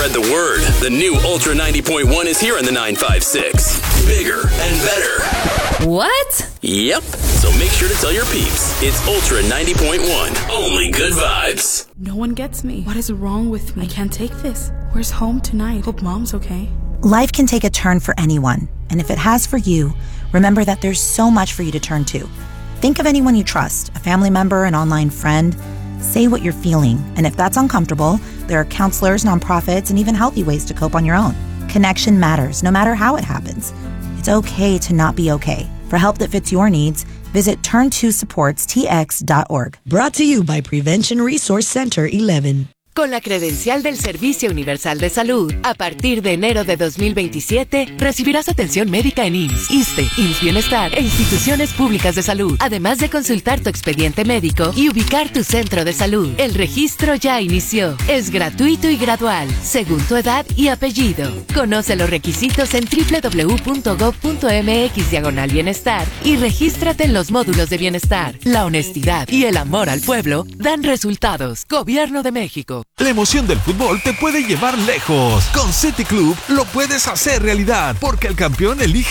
spread the word. The new Ultra 90.1 is here in the 956. Bigger and better. What? Yep. So make sure to tell your peeps. It's Ultra 90.1. Only good vibes. No one gets me. What is wrong with me? I can't take this. Where's home tonight? Hope mom's okay. Life can take a turn for anyone. And if it has for you, remember that there's so much for you to turn to. Think of anyone you trust, a family member, an online friend. Say what you're feeling. And if that's uncomfortable, there are counselors, nonprofits, and even healthy ways to cope on your own. Connection matters, no matter how it happens. It's okay to not be okay. For help that fits your needs, visit turn2supportstx.org. Brought to you by Prevention Resource Center 11. Con la credencial del Servicio Universal de Salud, a partir de enero de 2027, recibirás atención médica en IMSS, ISSSTE, IMSS Bienestar e instituciones públicas de salud, además de consultar tu expediente médico y ubicar tu centro de salud. El registro ya inició. Es gratuito y gradual, según tu edad y apellido. Conoce los requisitos en www.gov.mx/bienestar y regístrate en los módulos de bienestar. La honestidad y el amor al pueblo dan resultados. Gobierno de México. La emoción del fútbol te puede llevar lejos. Con City Club lo puedes hacer realidad, porque el campeón elige